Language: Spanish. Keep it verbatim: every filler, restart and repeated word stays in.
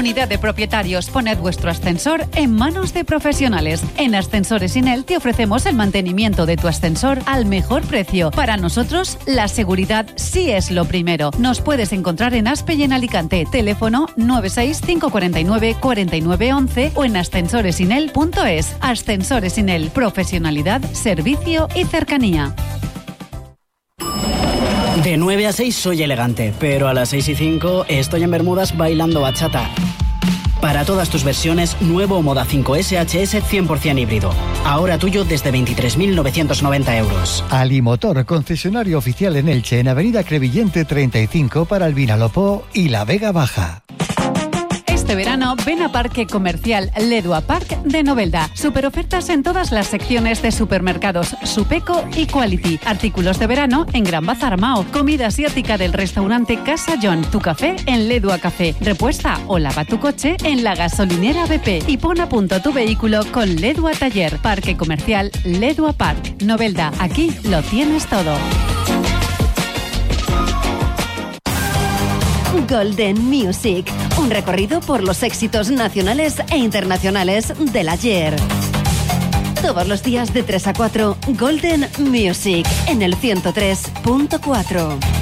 Comunidad de propietarios, poned vuestro ascensor en manos de profesionales. En Ascensores Inel te ofrecemos el mantenimiento de tu ascensor al mejor precio. Para nosotros, la seguridad sí es lo primero. Nos puedes encontrar en Aspe y en Alicante. Teléfono nueve seis cinco cuatro nueve cuatro nueve once o en ascensoresinel punto es. Ascensores Inel. Profesionalidad, servicio y cercanía. De nueve a seis soy elegante, pero a las seis y cinco estoy en Bermudas bailando bachata. Para todas tus versiones, nuevo Moda cinco S H S cien por ciento híbrido. Ahora tuyo desde veintitrés mil novecientos noventa euros. Alimotor, concesionario oficial en Elche, en Avenida Crevillente treinta y cinco para el Vinalopó y la Vega Baja. Este verano ven a Parque Comercial Ledua Park de Novelda. Super ofertas en todas las secciones de supermercados Supeco y Quality. Artículos de verano en Gran Bazar Mao. Comida asiática del restaurante Casa John. Tu café en Ledua Café. Repuesta o lava tu coche en la gasolinera B P. Y pon a punto tu vehículo con Ledua Taller. Parque Comercial Ledua Park. Novelda. Aquí lo tienes todo. Golden Music, un recorrido por los éxitos nacionales e internacionales del ayer. Todos los días de tres a cuatro, Golden Music, en el ciento tres punto cuatro.